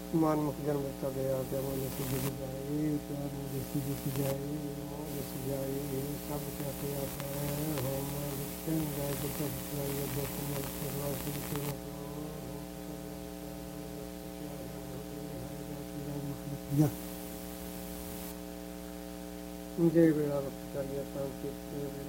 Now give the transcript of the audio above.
ਮਾਨਮੁਖ ਜਨਮ ਦਿੱਤਾ ਗਿਆ ਤੇ ਮਨ ਜਸੀ ਜਗ ਜਾਏ ਪਿਆਰ ਨੂੰ ਜਸੀ ਜਸੀ ਜਾਏ ਮੋਹ ਜਸੀ ਜਾਏ ਸਭ ਕਿਆ ਪਿਆ ਹੈ ਹੋਮ ਲਿਖਣ ਦਾ ਜਪ ਸਲਾਈ ਜਪ ਮਨ ਸਰਵਾ ਸਿਰ ਤੇ या जय बेड़ा भक्त चाहिए